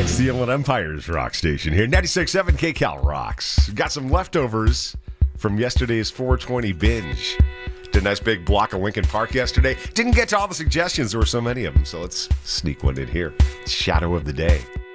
It's the Inland Empire's rock station here. 96.7 KCal rocks. Got some leftovers from yesterday's 420 binge. Did a nice big block of Lincoln Park yesterday. Didn't get to all the suggestions. There were so many of them, so let's sneak one in here. Shadow of the Day.